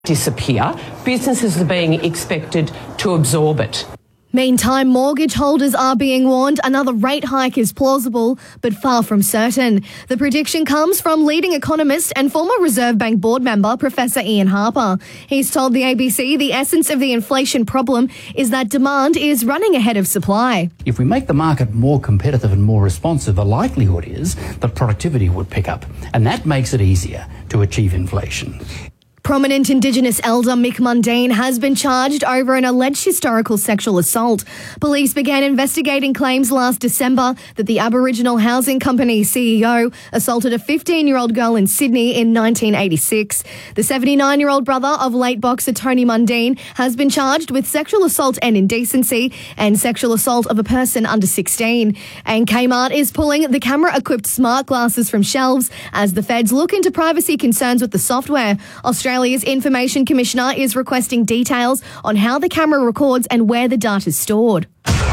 disappear, businesses are being expected to absorb it. Meantime, mortgage holders are being warned another rate hike is plausible, but far from certain. The prediction comes from leading economist and former Reserve Bank board member, Professor Ian Harper. He's told the ABC the essence of the inflation problem is that demand is running ahead of supply. If we make the market more competitive and more responsive, the likelihood is that productivity would pick up, and that makes it easier to achieve inflation. Prominent Indigenous elder Mick Mundine has been charged over an alleged historical sexual assault. Police began investigating claims last December that the Aboriginal Housing Company CEO assaulted a 15-year-old girl in Sydney in 1986. The 79-year-old brother of late boxer Tony Mundine has been charged with sexual assault and indecency and sexual assault of a person under 16. And Kmart is pulling the camera-equipped smart glasses from shelves as the feds look into privacy concerns with the software. Australia's Information Commissioner is requesting details on how the camera records and where the data is stored.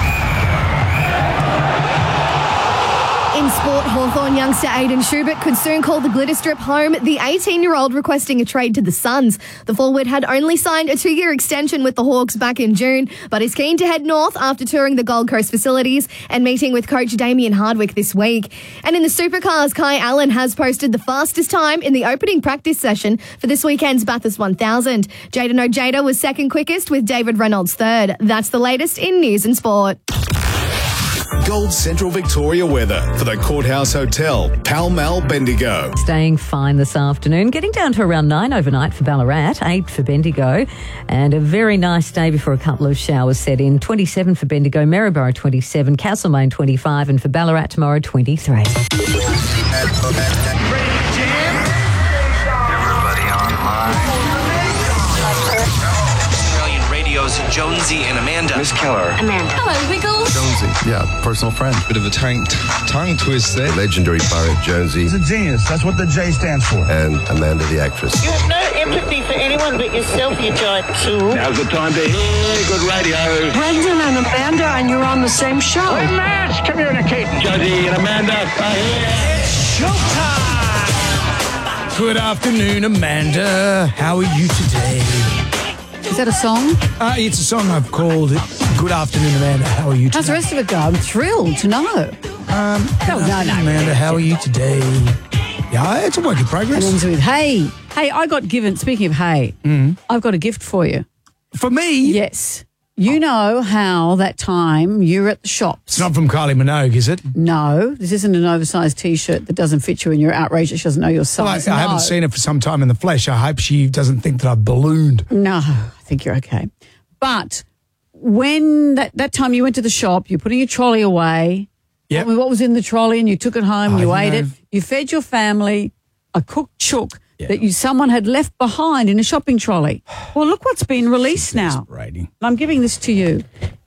In sport, Hawthorn youngster Aidan Schubert could soon call the glitter strip home, the 18-year-old requesting a trade to the Suns. The forward had only signed a 2-year extension with the Hawks back in June, but is keen to head north after touring the Gold Coast facilities and meeting with coach Damien Hardwick this week. And in the supercars, Kai Allen has posted the fastest time in the opening practice session for this weekend's Bathurst 1000. Jada Ojeda was second quickest with David Reynolds third. That's the latest in news and sport. Gold Central Victoria weather for the Courthouse Hotel, Pall Mall Bendigo. Staying fine this afternoon, getting down to around 9 overnight for Ballarat, 8 for Bendigo, and a very nice day before a couple of showers set in. 27 for Bendigo, Maryborough 27, Castlemaine 25, and for Ballarat tomorrow 23. Everybody online. Australian Radio's Jonesy and Amanda. Miss Keller. Amanda. Hello, Wiggles. Jonesy, yeah, personal friend. Bit of a tongue twist there. Legendary poet Jonesy. He's a genius. That's what the J stands for. And Amanda, the actress. You have no empathy for anyone but yourself, you giant tool. Now's the time to hear good radio. Brendan and Amanda, and you're on the same show. We're mass communicating. Jonesy and Amanda are here. It's showtime. Good afternoon, Amanda. How are you today? Is that a song? It's a song I've called Good Afternoon, Amanda. How are you today? How's the rest of it go? I'm thrilled to know. No, Amanda, how are you today? Yeah, it's a work in progress. And ends with, hey, I got given, speaking of hey, I've got a gift for you. For me? Yes. You know how that time you were at the shops. It's not from Kylie Minogue, is it? No, this isn't an oversized T-shirt that doesn't fit you and you're outraged that she doesn't know your size. Well, I haven't seen it for some time in the flesh. I hope she doesn't think that I've ballooned. No, I think you're okay. But when that time you went to the shop, you're putting your trolley away. Yeah. Tell me what was in the trolley and you took it home, you ate it, you fed your family a cooked chook that someone had left behind in a shopping trolley. Well, look what's been released now. I'm giving this to you.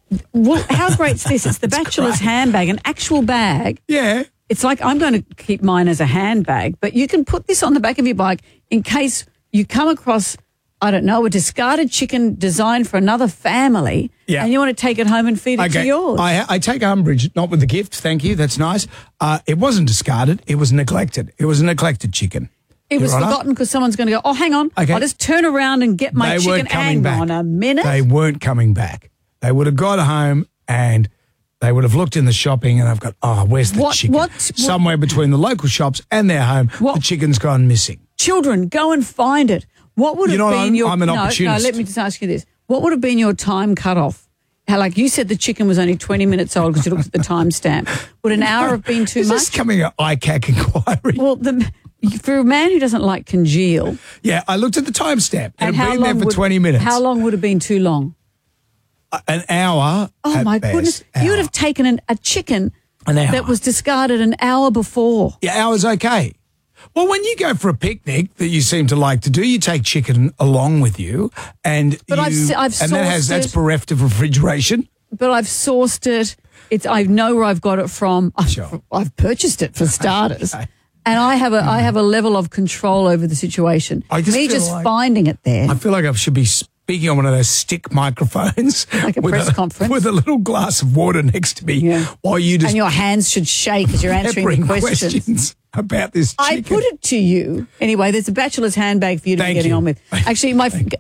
How great's this? It's the bachelor's handbag, an actual bag. Yeah. It's like I'm going to keep mine as a handbag, but you can put this on the back of your bike in case you come across, I don't know, a discarded chicken designed for another family and you want to take it home and feed it to yours. I take umbrage, not with the gift, thank you, that's nice. It wasn't discarded, it was neglected. It was a neglected chicken. It was forgotten because someone's going to go, oh, hang on, I'll just turn around and get my chicken. Hang on a minute. They weren't coming back. They would have got home and they would have looked in the shopping and I've got, where's the chicken? Somewhere between the local shops and their home, the chicken's gone missing. Children, go and find it. What would have been your... I'm an opportunist. No, let me just ask you this. What would have been your time cutoff? How, like you said, the chicken was only 20 minutes old because you looked at the timestamp. Would an hour have been too much? Is this coming an ICAC inquiry? Well, for a man who doesn't like congeal... Yeah, I looked at the timestamp. It had been there for 20 minutes. How long would have been too long? An hour. Oh, my goodness. You would have taken a chicken that was discarded an hour before. Yeah, hour's okay. Well, when you go for a picnic that you seem to like to do, you take chicken along with you, that's bereft of refrigeration. But I've sourced it. I know where I've got it from. I've purchased it for starters. Okay. And I have a level of control over the situation. Finding it there. I feel like I should be speaking on one of those stick microphones. Like a press conference. With a little glass of water next to me while you just... And your hands should shake as you're answering the questions. about this chicken. I put it to you. Anyway, there's a bachelor's handbag for you to Thank be getting you. on with. Actually,